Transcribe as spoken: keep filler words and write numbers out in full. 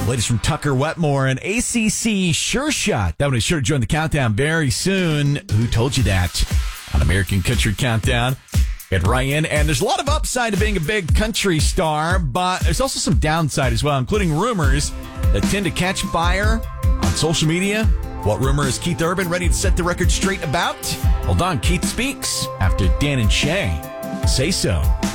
Latest from Tucker Wetmore and A C C Sure Shot. That one is sure to join the countdown very soon. Who told you that? On American Country Countdown. At Ryan, and there's a lot of upside to being a big country star, but there's also some downside as well, including rumors that tend to catch fire on social media. What rumor is Keith Urban ready to set the record straight about? Hold on, Keith speaks after Dan and Shay say so.